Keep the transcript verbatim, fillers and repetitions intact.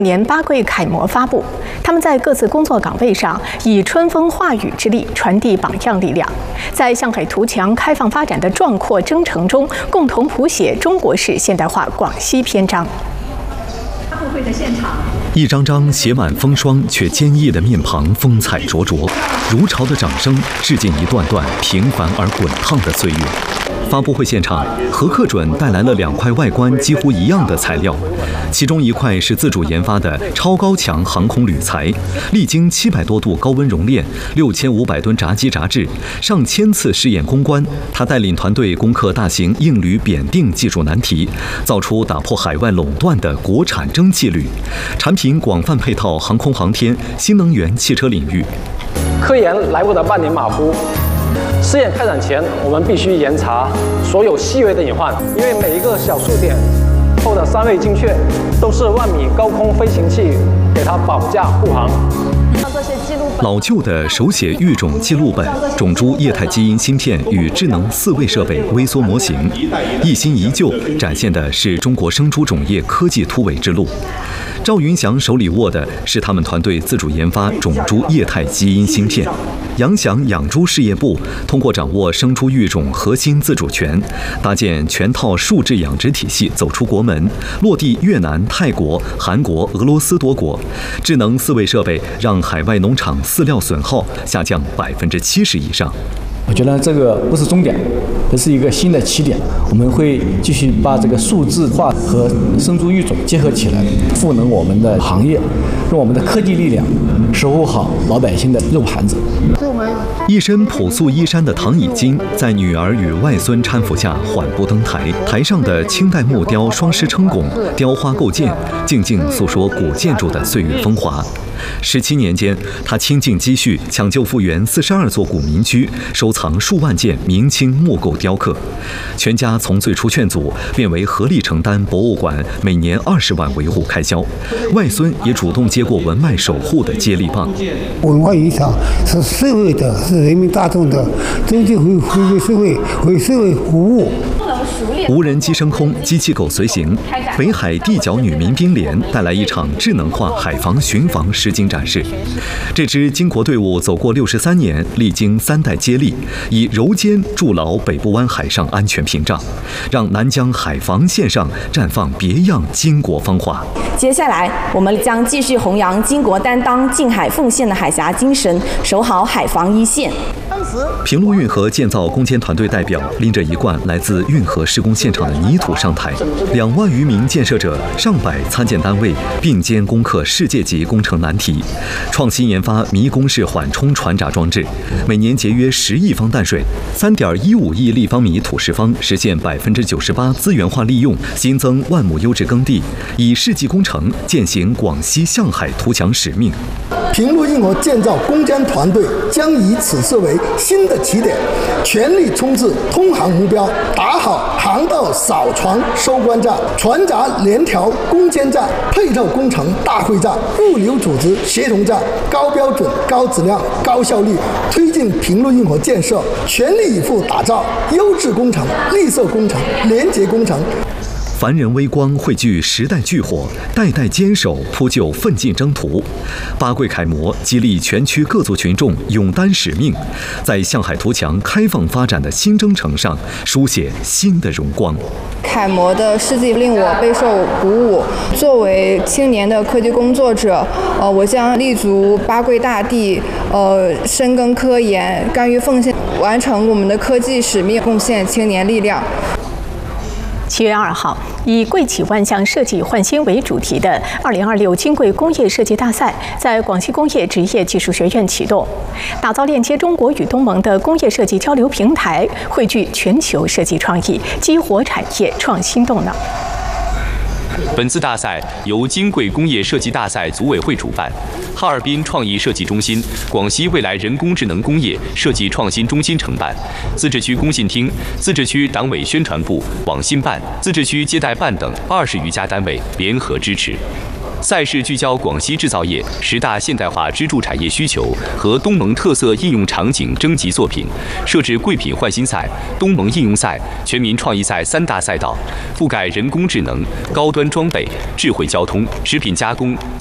年八桂楷模发布，他们在各自工作岗位上以春风化雨之力传递榜样力量，在向海图强开放发展的壮阔征程中，共同谱写中国式现代化广西篇章。 发布会的现场， 一张张写满风霜却坚毅的面庞，风采灼灼，如潮的掌声致敬一段段平凡而滚烫的岁月。发布会现场，何克准带来了两块外观几乎一样的材料，其中一块是自主研发的超高强航空铝材，历经七百多度高温熔炼，六千五百吨炸机炸制，上千次试验攻关。他带领团队攻克大型硬铝扁锭技术难题，造出打破海外垄断的国产蒸汽铝产品，广泛配套航空航天、新能源汽车领域。 科研来不得半年马虎。试验开展前，我们必须严查所有细微的隐患，因为每一个小数点后的三位精确，都是万米高空飞行器给它保驾护航。 老旧的手写育种记录本、种猪液态基因芯片与智能四位设备微缩模型，一新一旧，展现的是中国生猪种业科技突围之路。赵云祥手里握的是他们团队自主研发种猪液态基因芯片。杨翔养猪事业部通过掌握生猪育种核心自主权，搭建全套数字养殖体系，走出国门，落地越南、泰国、韩国、俄罗斯多国。智能饲喂设备让海外农场饲料损耗下降百分之七十以上。 我觉得这个不是终点，这是一个新的起点。我们会继续把这个数字化和生猪育种结合起来，赋能我们的行业，用我们的科技力量守护好老百姓的肉盘子。 一身朴素衣衫的唐以金，在女儿与外孙搀扶下缓步登台，台上的清代木雕双狮称拱、雕花构件，静静诉说古建筑的岁月风华。十七年间，他倾尽积蓄抢救复原四十二座古民居，收藏数万件明清木构雕刻。全家从最初劝阻变为合力承担博物馆每年二十万维护开销，外孙也主动接过文脉守护的接力棒。 文化遗产是社会的，是人民大众的，终究会回归社会，为社会服务。 无人机升空，机器狗随行，北海地角女民兵连带来一场智能化海防巡防实景展示。这支巾帼队伍走过六十三年，历经三代接力，以柔肩筑牢北部湾海上安全屏障，让南疆海防线上绽放别样巾帼芳华。 接下来，我们将继续弘扬巾帼担当、近海奉献的海峡精神，守好海防一线。 平陆运河建造攻坚团队代表拎着一罐来自运河施工现场的泥土上台，两万余名建设者、上百参建单位并肩攻克世界级工程难题，创新研发迷宫式缓冲船闸装置，每年节约十亿方淡水，三点一五亿立方米土石方，实现百分之九十八资源化利用，新增万亩优质耕地，以世纪工程践行广西向海图强使命。 平陆运河建造攻坚团队将以此次为新的起点，全力冲刺通航目标，打好航道扫船收官站、船闸联调攻坚战、配套工程大会战、物流组织协同战，高标准、高质量、高效率推进平陆运河建设，全力以赴打造优质工程、绿色工程、廉洁工程。 凡人微光汇聚时代巨火，代代坚守铺就奋进征途。八桂楷模激励全区各族群众勇担使命，在向海图强开放发展的新征程上书写新的荣光。 楷模的事迹令我备受鼓舞。作为青年的科技工作者，呃，我将立足八桂大地，呃，深耕科研，甘于奉献，完成我们的科技使命，贡献青年力量。 七月二号，以“贵企万象设计焕新”为主题的二零二六金贵工业设计大赛在广西工业职业技术学院启动，打造链接中国与东盟的工业设计交流平台，汇聚全球设计创意，激活产业创新动能。 本次大赛由金贵工业设计大赛组委会主办，哈尔滨创意设计中心、广西未来人工智能工业设计创新中心承办，自治区工信厅、自治区党委宣传部、网信办、自治区接待办等二十余家单位联合支持。 赛事聚焦广西制造业十大现代化支柱产业需求和东盟特色应用场景征集作品，设置贵品换新赛、东盟应用赛、全民创意赛三大赛道，覆盖人工智能、高端装备、智慧交通、食品加工。